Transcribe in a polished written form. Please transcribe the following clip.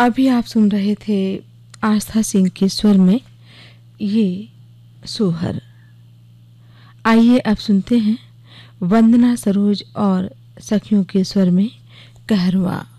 अभी आप सुन रहे थे आस्था सिंह के स्वर में ये सोहर। आइए अब सुनते हैं वंदना सरोज और सखियों के स्वर में कहरवा।